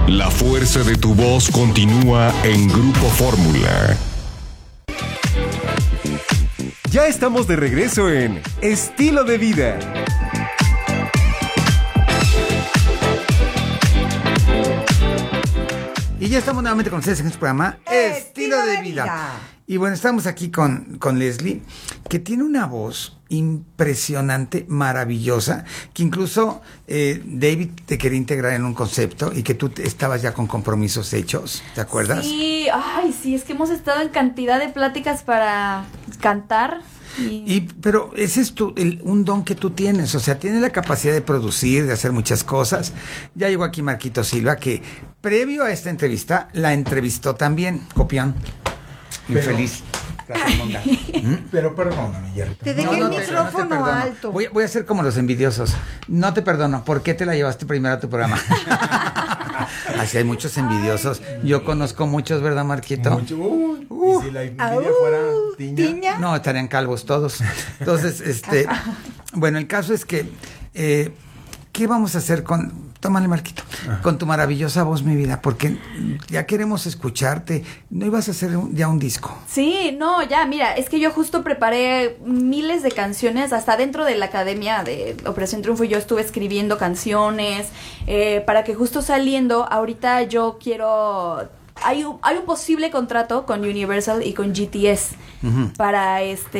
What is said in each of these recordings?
La fuerza de tu voz continúa en Grupo Fórmula. Ya estamos de regreso en Estilo de Vida. Y ya estamos nuevamente con ustedes en este programa Estilo de Vida. Y bueno, estamos aquí con Leslie, que tiene una voz impresionante, maravillosa, que incluso David te quería integrar en un concepto y que tú estabas ya con compromisos hechos, ¿te acuerdas? Sí, es que hemos estado en cantidad de pláticas para cantar. Pero ese es un don que tú tienes, o sea, tienes la capacidad de producir, de hacer muchas cosas. Ya llegó aquí Marquito Silva, que previo a esta entrevista, la entrevistó también, copión. Infeliz. Pero perdóname, Jerry. Te dejé el micrófono alto. Voy a ser como los envidiosos. No te perdono. ¿Por qué te la llevaste primero a tu programa? Así hay muchos envidiosos. Yo conozco muchos, ¿verdad, Marquito? ¿Y si la envidia fuera tiña? No, estarían calvos todos. Entonces, bueno, el caso es que ¿qué vamos a hacer tómale, Marquito, con tu maravillosa voz, mi vida? Porque ya queremos escucharte. ¿No ibas a hacer ya un disco? Sí, no, ya, mira, es que yo justo preparé miles de canciones, hasta dentro de la academia de Operación Triunfo yo estuve escribiendo canciones, para que justo saliendo, ahorita yo quiero... Hay un posible contrato con Universal y con GTS para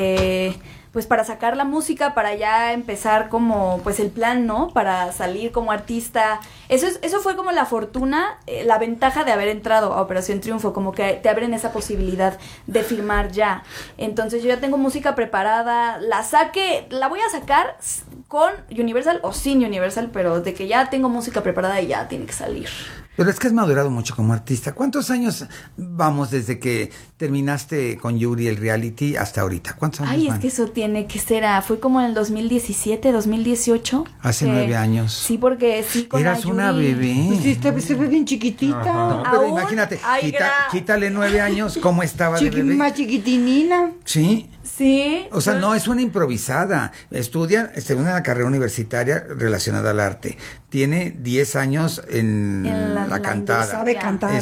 pues para sacar la música, para ya empezar como pues el plan, ¿no? Para salir como artista. Eso fue como la fortuna, la ventaja de haber entrado a Operación Triunfo, como que te abren esa posibilidad de firmar ya. Entonces yo ya tengo música preparada, la voy a sacar con Universal o sin Universal, pero de que ya tengo música preparada y ya tiene que salir. Pero es que has madurado mucho como artista. ¿Cuántos años vamos desde que terminaste con Yuri el reality hasta ahorita? ¿Cuántos años van? Es que eso tiene que ser, fue como en el 2017, 2018. Hace 9 años. Sí, porque sí, con eras una bebé. Pues sí, se ve bien chiquitita. No, pero imagínate, quítale 9 años, ¿cómo estaba de bebé? Más chiquitinina. Sí. Sí. O sea, no es una improvisada. Estudia una carrera universitaria relacionada al arte. Tiene 10 años en la cantada. Sabe cantar.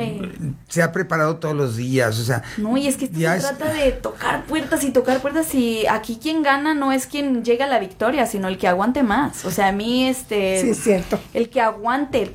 Se ha preparado todos los días, o sea. No, y es que se trata de tocar puertas y aquí quien gana no es quien llega a la victoria, sino el que aguante más. O sea, a mí Sí, es cierto. el que aguante,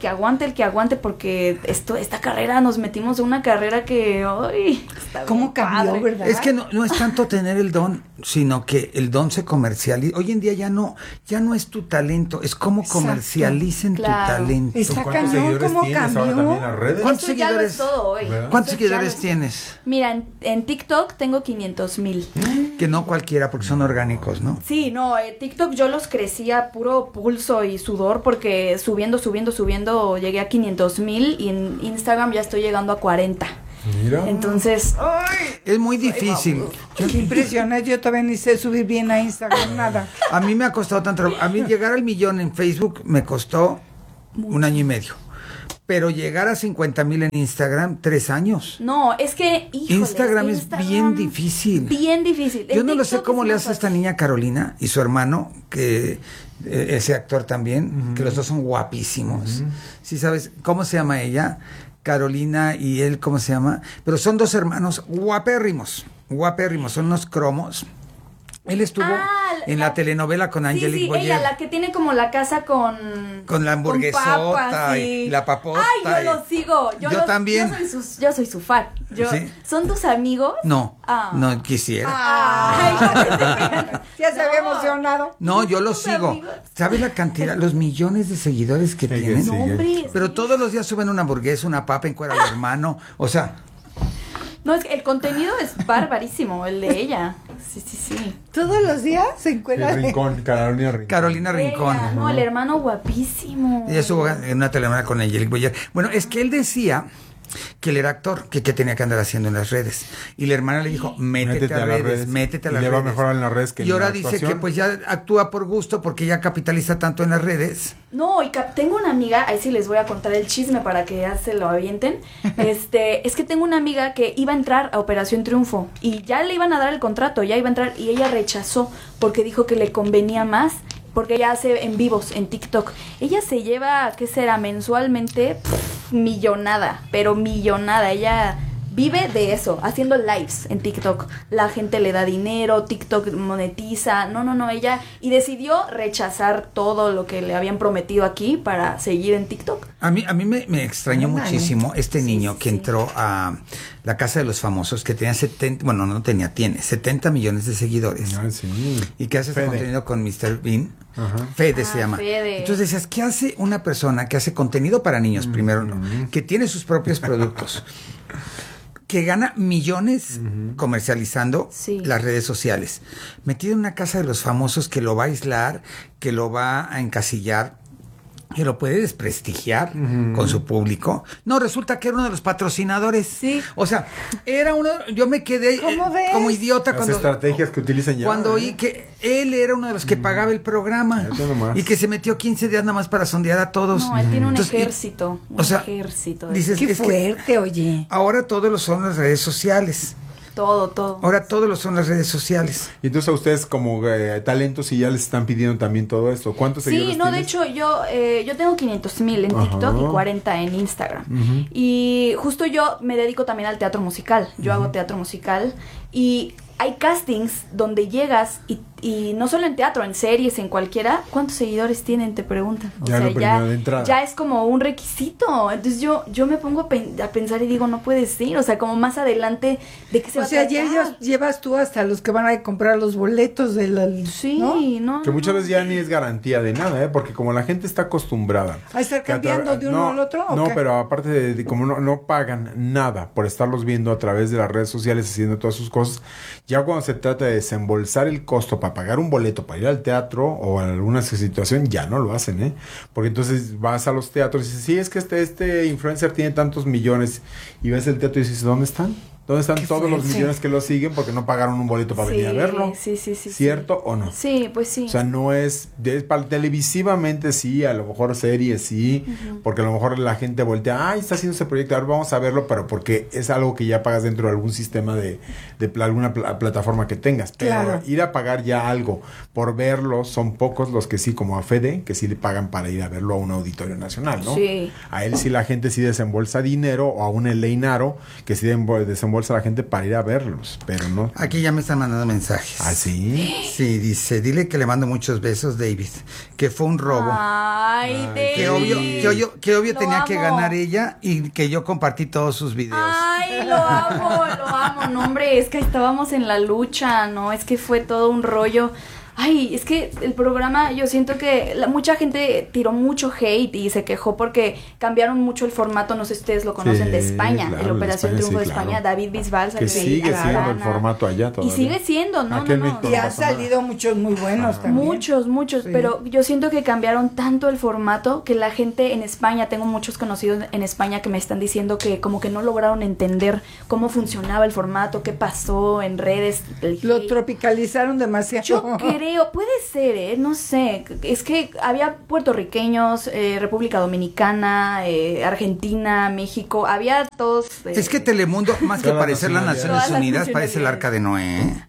porque esta carrera nos metimos en una carrera que ¿Cómo cambió, verdad? Es que no es tanto tener el don, sino que el don se comercializa. Hoy en día ya no es tu talento, es cómo comercialicen tu talento. Está ¿Cuántos cañón, seguidores ¿cómo tienes ahora cambió? también en las redes? ¿Cuántos Esto ya lo seguidores? es todo hoy. ¿Cuántos Esto ya seguidores lo es tienes? Mira, en TikTok tengo 500,000. Que no cualquiera, porque son orgánicos, ¿no? Sí, no, TikTok yo los crecí a puro pulso y sudor porque subiendo llegué a 500,000 y en Instagram ya estoy llegando a 40. Mira. Entonces, Es muy difícil. Qué impresionante, yo todavía ni sé subir bien a Instagram, nada. A mí me ha costado tanto. A mí llegar al millón en Facebook me costó 1 año y medio. Pero llegar a 50,000 en Instagram, 3 años. no, es que, híjole, Instagram es bien difícil. Bien difícil. Yo En no lo sé TikTok cómo es le más hace esta fácil. niña Carolina y su hermano, que ese actor también, que los dos son guapísimos. ¿Sí sabes cómo se llama ella? Carolina y él, ¿cómo se llama? Pero son 2 hermanos guapérrimos, son unos cromos. Él estuvo en la telenovela con Angelique Boyer. Ella, la que tiene como la casa con la hamburguesota con papas y la papota. Ay, yo lo sigo. Yo también. Yo soy su fan. ¿Sí? ¿Son tus amigos? No, no quisiera. Ay, Ya se había emocionado. No, yo lo ¿Sus sigo. amigos? ¿Sabes la cantidad, los millones de seguidores que tienen? sí. No, hombre. Pero todos los días suben una hamburguesa, una papa, encuera al hermano. O sea, No, es que el contenido es barbarísimo, el de ella. Sí. Todos los días se encuentra. Carolina Rincón. Ella, no, el hermano guapísimo. Ella estuvo en una telenovela con Angelique Boyer. Bueno, es que él decía que él era actor, que qué tenía que andar haciendo en las redes. Y la hermana le dijo, métete a las redes. Y le va mejor en las redes que en y ahora la dice actuación. que pues ya actúa por gusto porque ya capitaliza tanto en las redes. No, y tengo una amiga, ahí sí les voy a contar el chisme para que ya se lo avienten. Es que tengo una amiga que iba a entrar a Operación Triunfo y ya le iban a dar el contrato, ya iba a entrar y ella rechazó porque dijo que le convenía más, porque ella hace en vivos en TikTok. Ella se lleva, ¿qué será? Mensualmente millonada, pero millonada. Ella vive de eso, haciendo lives en TikTok. La gente le da dinero, TikTok monetiza. No, ella... Y decidió rechazar todo lo que le habían prometido aquí para seguir en TikTok. A mí me extrañó muchísimo este niño que entró a la Casa de los Famosos, que tenía 70... Bueno, no tenía, tiene 70 millones de seguidores. Ah, sí. Y que hace su contenido con Mr. Bean. Ajá. Fede se llama. Fede. Entonces decías, ¿qué hace una persona que hace contenido para niños? Primero, no. Que tiene sus propios productos. Que gana millones comercializando las redes sociales. Metido en una Casa de los Famosos que lo va a aislar, que lo va a encasillar, que lo puede desprestigiar con su público. No, resulta que era uno de los patrocinadores. Sí. O sea, era uno... Yo me quedé como idiota Las cuando... estrategias que utilizan ya. Cuando oí que él era uno de los que pagaba el programa y que se metió 15 días nada más para sondear a todos. No, él tiene un Entonces, ejército. Ejército. Dices, Qué es que fuerte, oye. ahora todos lo son las redes sociales. Todo. Ahora todos lo son las redes sociales. Y entonces a ustedes como talentos y ya les están pidiendo también todo esto. ¿Cuántos seguidores Sí, no, tienes? de hecho yo tengo 500,000 en TikTok y 40 en Instagram. Y justo yo me dedico también al teatro musical. Yo hago teatro musical y hay castings donde llegas y no solo en teatro, en series, en cualquiera. ¿Cuántos seguidores tienen? Te preguntan. O Ya sea, lo primero de entrada. ya es como un requisito. Entonces yo me pongo a pensar y digo, no puede ser. O sea, como más adelante, ¿de qué se va O sea, a tratar? llevas tú hasta los que van a comprar los boletos de la... Sí, ¿no? no. Que muchas veces ya ni es garantía de nada, porque como la gente está acostumbrada ¿A estar cambiando de uno al otro? ¿o No, qué? pero aparte de como no pagan nada por estarlos viendo a través de las redes sociales haciendo todas sus cosas, ya cuando se trata de desembolsar el costo para pagar un boleto para ir al teatro o a alguna situación, ya no lo hacen, porque entonces vas a los teatros y dices, sí, es que este influencer tiene tantos millones, y ves el teatro y dices, ¿dónde están? ¿Dónde están todos los millones que lo siguen porque no pagaron un boleto para venir a verlo? Sí. ¿Cierto o no? Sí, pues sí. O sea, no es... televisivamente sí, a lo mejor series sí, porque a lo mejor la gente voltea, ay, está haciendo ese proyecto, ahora vamos a verlo, pero porque es algo que ya pagas dentro de algún sistema de alguna plataforma que tengas. Pero Claro. ir a pagar ya algo por verlo, son pocos los que sí, como a Fede, que sí le pagan para ir a verlo a un auditorio nacional, ¿no? Sí. A él sí la gente sí desembolsa dinero, o a un Eleinaro, que sí desembolsa a la gente para ir a verlos, pero no. Aquí ya me están mandando mensajes. ¿Ah, sí? Sí, dice, dile que le mando muchos besos, David, que fue un robo. Ay, David. Que obvio Lo tenía que amo. ganar ella y que yo compartí todos sus videos. Ay, lo amo. No, hombre, es que estábamos en la lucha, ¿no? Es que fue todo un rollo. Ay, es que el programa, yo siento que mucha gente tiró mucho hate y se quejó porque cambiaron mucho el formato, no sé si ustedes lo conocen, Sí, de España, claro, el Operación de España, Triunfo de sí, España, claro. David Bisbal. Que sigue siendo el formato allá Y todavía. sigue siendo, no. Aquí en México Y han pasa nada. salido muchos muy buenos también. Muchos, Sí. pero yo siento que cambiaron tanto el formato que la gente en España, tengo muchos conocidos en España que me están diciendo que como que no lograron entender cómo funcionaba el formato, qué pasó en redes. Lo tropicalizaron demasiado. Yo creo, puede ser, no sé, es que había puertorriqueños, República Dominicana, Argentina, México, había todos... Es que Telemundo, más que Todas las parecer las nacionalidades. Naciones Todas las Unidas, parece el nacionalidades. Arca de Noé.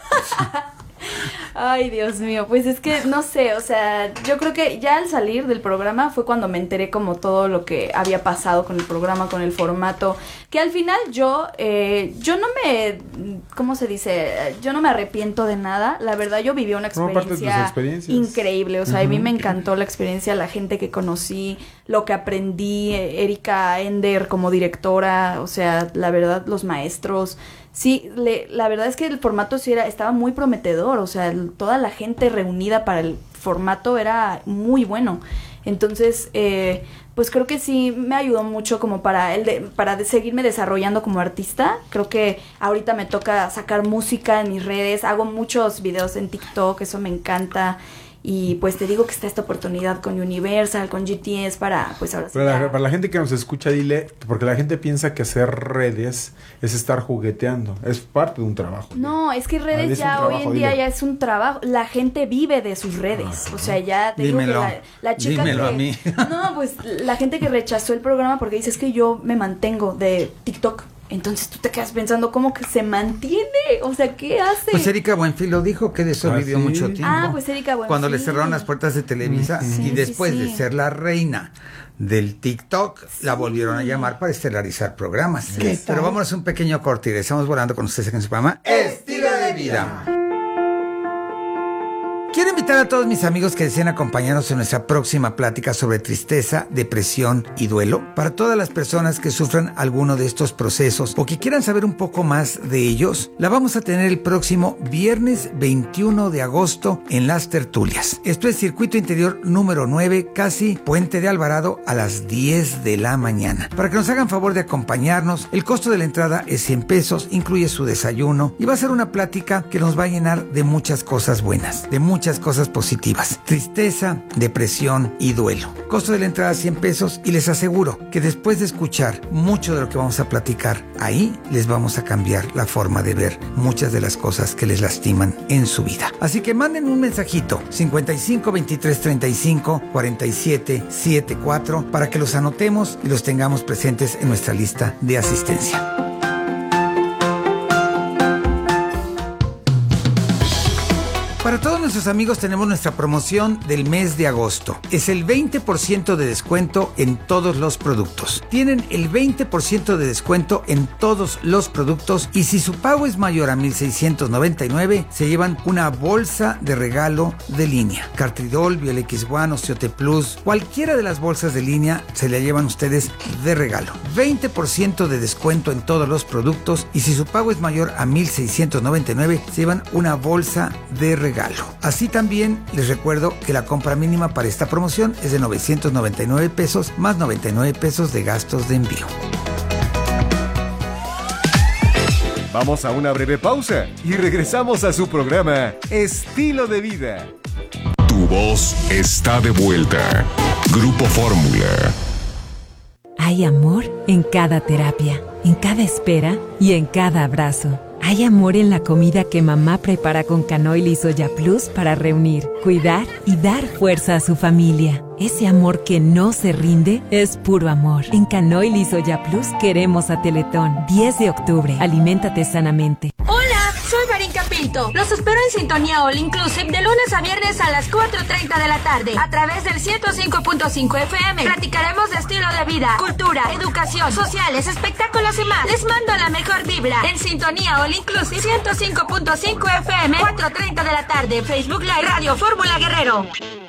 Ay, Dios mío, pues es que no sé, o sea, yo creo que ya al salir del programa fue cuando me enteré como todo lo que había pasado con el programa, con el formato, que al final yo no me, ¿cómo se dice? Yo no me arrepiento de nada, la verdad yo viví una Forma parte de tus experiencia experiencias. increíble, o sea, a mí me encantó la experiencia, la gente que conocí, lo que aprendí, Erika Ender como directora, o sea, la verdad, los maestros. Sí, la verdad es que el formato sí estaba muy prometedor, o sea, toda la gente reunida para el formato era muy bueno. Entonces, pues creo que sí me ayudó mucho como para seguirme desarrollando como artista. Creo que ahorita me toca sacar música en mis redes, hago muchos videos en TikTok, eso me encanta. Y pues te digo que está esta oportunidad con Universal, con GTS para, pues ahora sí. Para la gente que nos escucha, dile, porque la gente piensa que hacer redes es estar jugueteando, es parte de un trabajo. No, es que redes es un ya hoy trabajo, en día dile. ya es un trabajo. La gente vive de sus redes. O sea, ya te Dímelo. digo que la chica Dímelo que... a mí. No, pues la gente que rechazó el programa porque dice es que yo me mantengo de TikTok. Entonces tú te quedas pensando cómo que se mantiene, o sea, ¿qué hace? Pues Erika Buenfil lo dijo, que de eso vivió mucho tiempo. Ah, pues Erika Buenfil. Cuando le cerraron las puertas de Televisa y después de ser la reina del TikTok, la volvieron a llamar para estelarizar programas. Pero vámonos a un pequeño corte y estamos volando con ustedes en su programa Estilo de Vida. Quiero invitar a todos mis amigos que deseen acompañarnos en nuestra próxima plática sobre tristeza, depresión y duelo. Para todas las personas que sufran alguno de estos procesos o que quieran saber un poco más de ellos, la vamos a tener el próximo viernes 21 de agosto en Las Tertulias. Esto es Circuito Interior número 9, casi Puente de Alvarado, a las 10 de la mañana. Para que nos hagan favor de acompañarnos, el costo de la entrada es 100 pesos, incluye su desayuno y va a ser una plática que nos va a llenar de muchas cosas buenas, de muchas cosas positivas. Tristeza, depresión y duelo. Costo de la entrada 100 pesos y les aseguro que después de escuchar mucho de lo que vamos a platicar ahí, les vamos a cambiar la forma de ver muchas de las cosas que les lastiman en su vida. Así que manden un mensajito 55 23 35 47 74 para que los anotemos y los tengamos presentes en nuestra lista de asistencia. Para todos nuestros amigos tenemos nuestra promoción del mes de agosto. Es el 20% de descuento en todos los productos. Tienen el 20% de descuento en todos los productos y si su pago es mayor a 1,699, se llevan una bolsa de regalo de línea. Cartridol, Biol X1, Osteote Plus, cualquiera de las bolsas de línea se la llevan ustedes de regalo. 20% de descuento en todos los productos y si su pago es mayor a 1,699, se llevan una bolsa de regalo. Así también les recuerdo que la compra mínima para esta promoción es de 999 pesos más 99 pesos de gastos de envío. Vamos a una breve pausa y regresamos a su programa Estilo de Vida. Tu voz está de vuelta. Grupo Fórmula. Hay amor en cada terapia, en cada espera y en cada abrazo. Hay amor en la comida que mamá prepara con Canoil y Soya Plus para reunir, cuidar y dar fuerza a su familia. Ese amor que no se rinde es puro amor. En Canoil y Soya Plus queremos a Teletón. 10 de octubre. Aliméntate sanamente. Hola, soy Marinka Pinto. Los espero en Sintonía All Inclusive de lunes a viernes a las 4:30 de la tarde a través del 105.5 FM. Platicaremos de estilo de vida, cultura, educación, sociales, espectáculos y más. Les mando la mejor vibra en Sintonía All Inclusive 105.5 FM, 4:30 de la tarde. Facebook Live, Radio Fórmula Guerrero.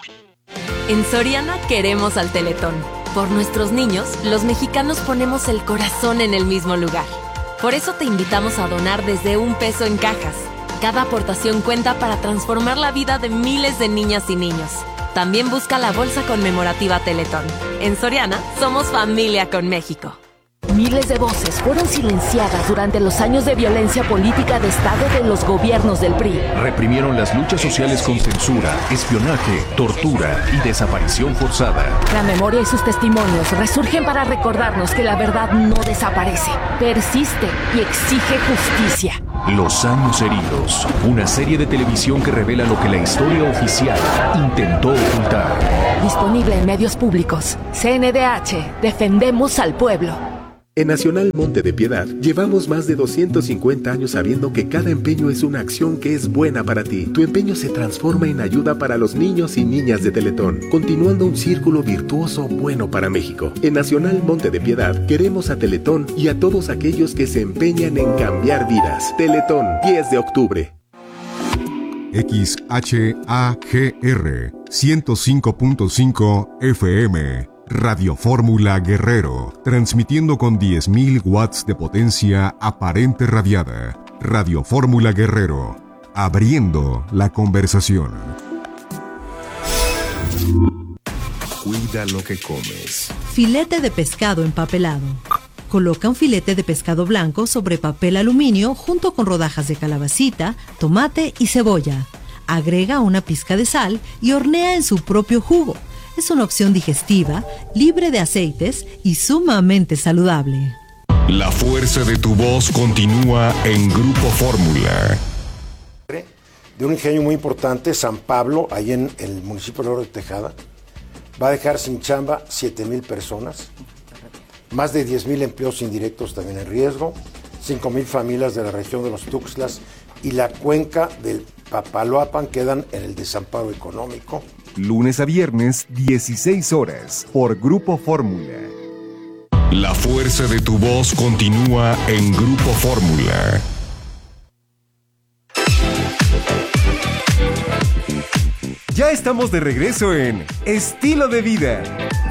En Soriana queremos al Teletón. Por nuestros niños, los mexicanos ponemos el corazón en el mismo lugar. Por eso te invitamos a donar desde $1 en cajas. Cada aportación cuenta para transformar la vida de miles de niñas y niños. También busca la bolsa conmemorativa Teletón. En Soriana, somos familia con México. Miles de voces fueron silenciadas durante los años de violencia política de Estado de los gobiernos del PRI. Reprimieron las luchas sociales con censura, espionaje, tortura y desaparición forzada. La memoria y sus testimonios resurgen para recordarnos que la verdad no desaparece, persiste y exige justicia. Los años heridos, una serie de televisión que revela lo que la historia oficial intentó ocultar. Disponible en medios públicos. CNDH, defendemos al pueblo. En Nacional Monte de Piedad llevamos más de 250 años sabiendo que cada empeño es una acción que es buena para ti. Tu empeño se transforma en ayuda para los niños y niñas de Teletón, continuando un círculo virtuoso bueno para México. En Nacional Monte de Piedad queremos a Teletón y a todos aquellos que se empeñan en cambiar vidas. Teletón, 10 de octubre. XHAGR 105.5 FM. Radio Fórmula Guerrero, transmitiendo con 10.000 watts de potencia aparente radiada. Radio Fórmula Guerrero, abriendo la conversación. Cuida lo que comes. Filete de pescado empapelado. Coloca un filete de pescado blanco sobre papel aluminio junto con rodajas de calabacita, tomate y cebolla. Agrega una pizca de sal y hornea en su propio jugo. Es una opción digestiva, libre de aceites y sumamente saludable. La fuerza de tu voz continúa en Grupo Fórmula. De un ingenio muy importante, San Pablo, ahí en el municipio de Oro de Tejada, va a dejar sin chamba 7,000 personas. Más de 10,000 empleos indirectos también en riesgo, 5,000 familias de la región de los Tuxtlas y la cuenca del Papaloapan quedan en el desamparo económico. Lunes a viernes, 16 horas, por Grupo Fórmula. La fuerza de tu voz continúa en Grupo Fórmula. Ya estamos de regreso en Estilo de Vida.